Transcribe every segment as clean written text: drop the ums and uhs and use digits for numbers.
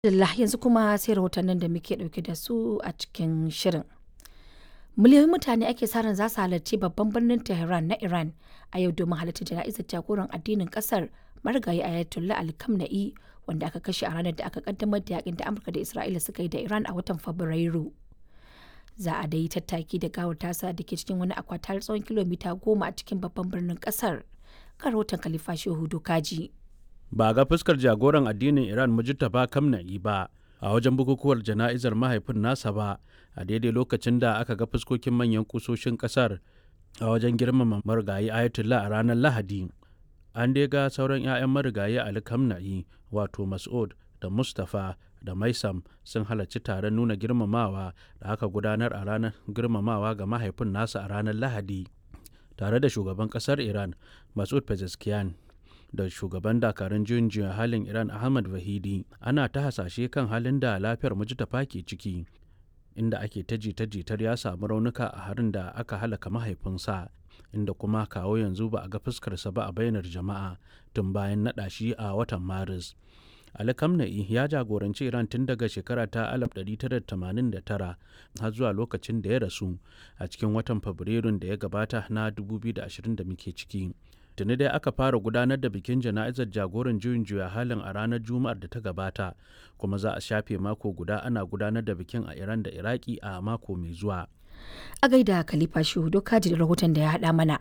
Alhamdulillah yanzu kuma sai rahotannin da muke dauke da su a cikin shirin. Miliyoyin mutane ake sa ran za su halarci babban birnin Tehran na Iran a yau domin halarci jana'izar jagoran addinin kasar marigayi Ayatollah Ali Khamenei wanda aka kashe a ranar da aka kaddamar da yakin da Amurka da Isra'ila suka yi da Iran a watan Fabrairu. Za a dai tattaki da gawar tasa da ke cikin wani akwati har tsawon kilomita 10 a cikin babban birnin kasar. Kan rahoton Khalifa Shehu Dokaji. Ba ga fuskar jagoran addinin Iran Mujtaba Khamenei ba a wajen bukukuwar jana'izar mahaifin nasa ba a daidai lokacin da aka ga fuskokin manyan kusoshin kasar a wajen girmama marigayi Ayatollah a ranar Lahadi. An dai ga sauran 'ya'yan marigayi Ali Khamenei wato Mas'ud da Mustapha da Maisam sun halarci taron nuna girmamawa da aka gudanar a ranar girmamawa ga mahaifin nasa a ranar Lahadi tare da shugaban kasar Iran Mas'ud Pezeshkian da shugaban dakarun juyin juya halin Iran Ahmad Vahidi. Ana ta hasashe kan halin da lafiyar Mujtaba ke ciki, inda ake ta jita-jitar ya samu raunuka a harin da aka halaka mahaifinsa, inda kuma kawo yanzu ba a ga fuskarsa ba a bainar jama'a tun bayan naɗa shi a watan Maris. Ali Khamenei ya jagoranci Iran tun daga shekara ta 1989 har zuwa lokacin da ya rasu a cikin watan Fabrairun da ya gabata na 2020 da muke ciki. Tuni dai aka fara gudanar da bikin jana'izar jagoran juyin juya halin a ranar Juma'ar da ta gabata, kuma za a shafe mako guda ana gudanar da bikin a Iran da Iraki a mako mai zuwa. A gaida Khalifa Shehu Dokaji da rahoton da ya haɗa mana.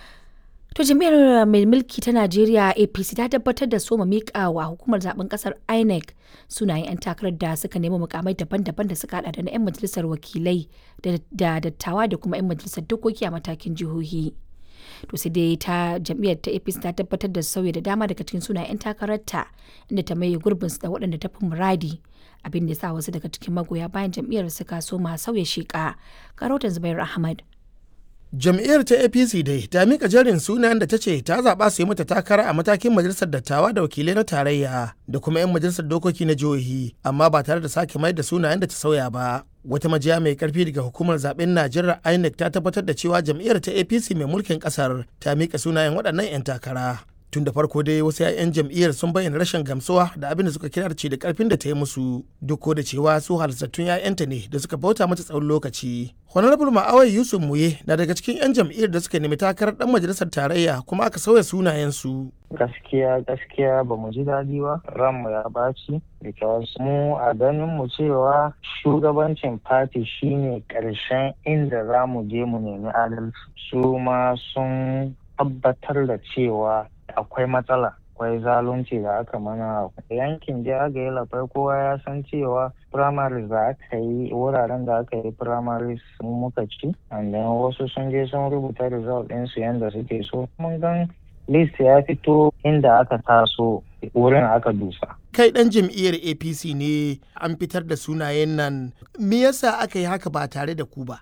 To jami'ar mai mulki ta Najeriya APC ta tabbatar da soma miƙa wa hukumar zaben ƙasar INEC sunayen 'yan takarar da suka nemi mukamai daban-daban da suka hada da na 'yan majalisar wakilai da dattawa da kuma 'yan majalisar dokoki a matakin jihohi. To sai dai ta jam'iyyar ta APC ta tabbatar da sauya da dama daga cikin sunayen 'yan takararta inda ta maye gurbin su da waɗanda ta fi muradi, abin da sa wasu daga cikin magoya bayan jam'iyyar suka soma sauya sheƙa. Karotan Zubair Ahmad. Jam'iyyar ta APC dai ta mika jerin sunayen da ta ce ta zaɓa su yi mata takara a matakin majalisar dattawa da wakilai na tarayya da kuma 'yan majalisar dokoki na jihohi, amma ba tare da sake mai da sunayen da ta sauya ba. Wata majiya mai karfi daga hukumar zaben Najeriya INEC ta tabbatar da cewa jam'iyyar ta APC mai mulkin kasar ta mika sunayen waɗannan 'yan takara. Tun da farko dai wasu 'ya'yan jam'iyyar sun bayyana rashin gamsuwa da abin da suka kira ce da karfin da ta yi musu, duk da cewa su halittattun 'ya'yanta ne da suka bauta mata tsawon lokaci. Honorable Ma'awai Yusuf Muye na daga cikin 'yan jam'iyyar da suka nemi takarar dan majalisar tarayya kuma aka sauya sunayensu. Gaskiya ba mu ji daɗi ba, ranmu ya ɓaci, because mu a ganin mu cewa shugabancin fati shine ƙarshen inda za mu je mu nemi adalci. Su ma sun tabbatar da cewa akwai matsala, akwai zalunci da aka mana yankin jagaye lafai. Kowa ya san cewa primaries da aka yi, wuraren da aka yi primaries muka ci, and then wasu sun je sun rubuta result ɗinsu yadda suke so. Mun gan list ya fito inda aka taso wurin aka dusa. Kai ɗan jam'iyyar APC ne, an fitar da sunayen nan, me yasa aka yi haka ba tare da ku ba?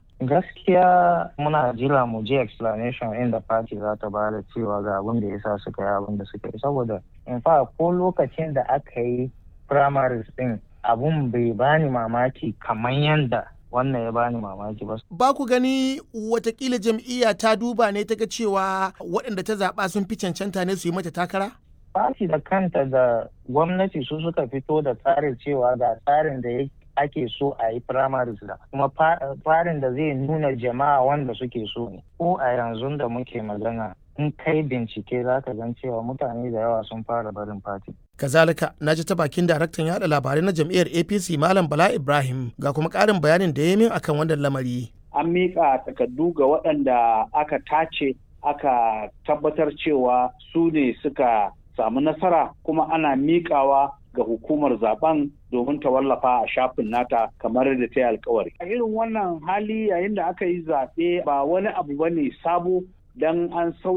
Gaskiya muna jira mu je explanation inda party za ta ba da cewa ga abin da yasa suka yi abin da suka yi, saboda in fa ko lokacin da aka yi primaries din abun bai bani mamaki kamar yanda wannan ya bani mamaki ba. Ba ku gani watakila jam'iyya ta duba ne ta ga cewa waɗanda ta zaɓa sun fi cancanta ne su yi mata takara? Party da kanta da gwamnati su suka fito da tsarin cewa ga tsarin da ake so a yi primaries da kuma tsarin da zai nuna jama'a wanda suke so ne. Ko a yanzu da muke magana in kai bincike za ka gan cewa mutane da yawa sun fara barin party. Kazalika na ji ta bakin daraktan yaɗa labarai na jam'iyyar APC Malam Bala Ibrahim ga kuma ƙarin bayanin da ya min akan wannan lamari. An miƙa takardu ga waɗanda aka tace aka tabbatar cewa su ne suka samu nasara, kuma ana miƙawa ga hukumar zaben domin ta wallafa a shafin nata kamar da ta yi alkawari. A irin wannan hali yayin da aka yi zaɓe ba wani abu bane sabo dan an